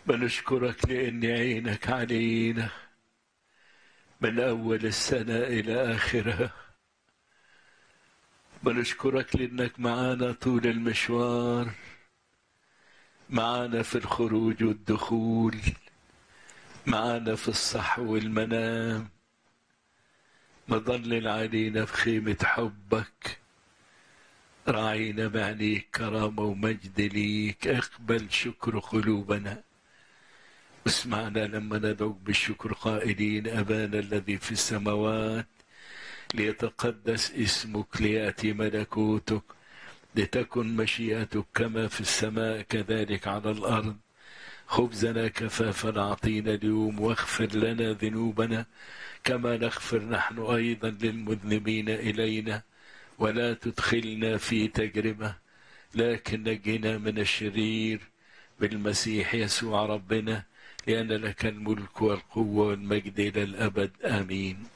بنشكرك لأن عينك علينا من أول السنة إلى آخرها. بنشكرك لأنك معانا طول المشوار، معانا في الخروج والدخول، معانا في الصحو والمنام، مظلل علينا في خيمة حبك، راعينا بعينيك كرامة ومجد ليك. اقبل شكر قلوبنا، اسمعنا لما ندعوك بالشكر قائلين: أبانا الذي في السماوات، ليتقدس اسمك، ليأتي ملكوتك، لتكن مشيئتك كما في السماء كذلك على الأرض. خبزنا كفافا أعطينا اليوم، واغفر لنا ذنوبنا كما نغفر نحن أيضا للمذنبين إلينا، ولا تدخلنا في تجربة لكن نجنا من الشرير، بالمسيح يسوع ربنا، لأن لك الملك والقوة والمجد إلى الأبد. آمين.